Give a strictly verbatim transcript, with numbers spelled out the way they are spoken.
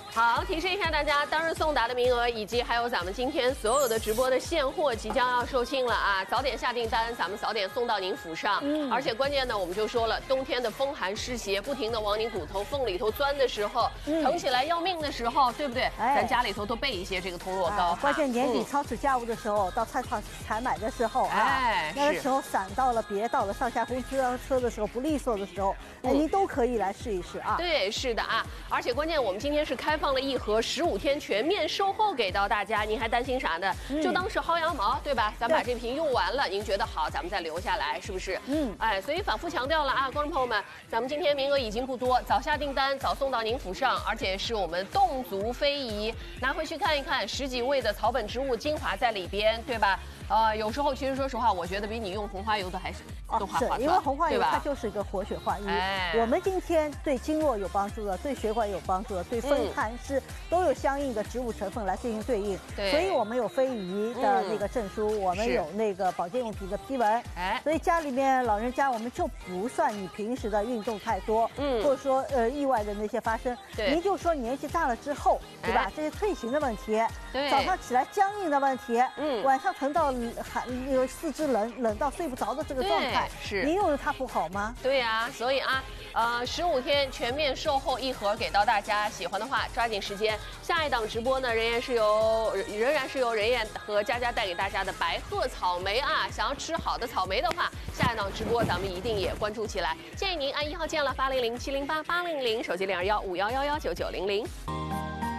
好，提示一下大家，当日送达的名额以及还有咱们今天所有的直播的现货即将要售罄了啊！早点下订单，咱们早点送到您府上。嗯，而且关键呢，我们就说了，冬天的风寒湿邪不停的往你骨头缝里头钻的时候，嗯、疼起来要命的时候，对不对？哎、咱家里头都备一些这个通络膏。哎、 关键年底超市家务的时候，嗯、到菜场采买的时候啊，哎、那个时候散到了别到了上下公车车的时候不利索的时候，哎，您都可以来试一试啊。 对，是的啊，而且关键我们今天是开放了一盒十五天全面售后给到大家，您还担心啥呢？嗯、就当是薅羊毛，对吧？咱把这瓶用完了，您觉得好，咱们再留下来，是不是？嗯，哎，所以反复强调了啊，观众朋友们，咱们今天名额已经不多，早下订单，早送到您府上，而且是我们侗族非遗，拿回去看一看，十几味的草本植物精华在里边，对吧？呃，有时候其实说实话，我觉得比你用红花油的还是都划算， 是因为红花油它就是一个活血化瘀。哎、我们今天对经络有帮助的，对血管有帮助的，对风寒湿都有相应的植物成分来进行对应。对，所以我们有非遗的那个证书，嗯、我们有那个保健用品的批文。哎，所以家里面老人家我们就不算你平时的运动太多，嗯，或者说呃意外的那些发生。对，您就说年纪大了之后，对吧？哎、这些退行的问题，对，早上起来僵硬的问题，嗯，晚上疼到寒有四肢冷冷到睡不着的这个状态，是您用了它不好吗？ 对呀、啊，所以啊，呃，十五天全面售后一盒给到大家，喜欢的话抓紧时间。下一档直播呢，仍然是由仍然是由任燕和佳佳带给大家的白鹤草莓啊，想要吃好的草莓的话，下一档直播咱们一定也关注起来。建议您按一号键了八零零七零八八零零，手机零二幺五幺幺幺九九零零。